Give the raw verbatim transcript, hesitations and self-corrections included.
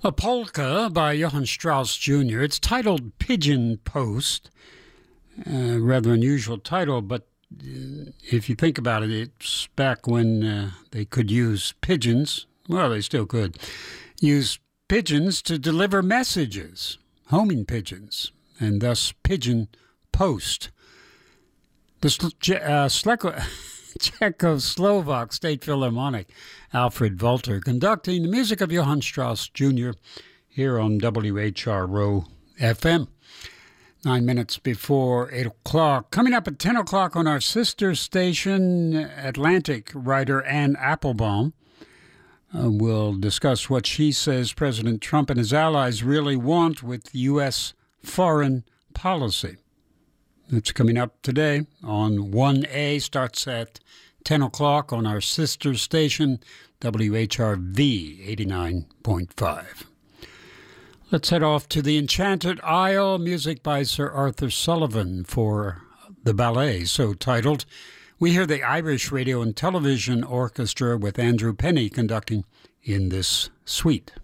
A polka by Johann Strauss Junior It's titled Pigeon Post. A rather unusual title, but uh, if you think about it, it's back when uh, they could use pigeons. Well, they still could use pigeons to deliver messages, homing pigeons, and thus Pigeon Post. The uh, Sleko- Czechoslovak State Philharmonic, Alfred Volter, conducting the music of Johann Strauss Junior here on W H R O F M. Nine minutes before eight o'clock. Coming up at ten o'clock on our sister station, Atlantic writer Anne Applebaum uh, will discuss what she says President Trump and his allies really want with U S foreign policy. It's coming up today on one A, starts at ten o'clock on our sister station, W H R V eighty-nine point five. Let's head off to the Enchanted Isle, music by Sir Arthur Sullivan for the ballet, so titled. We hear the Irish Radio and Television Orchestra with Andrew Penny conducting in this suite.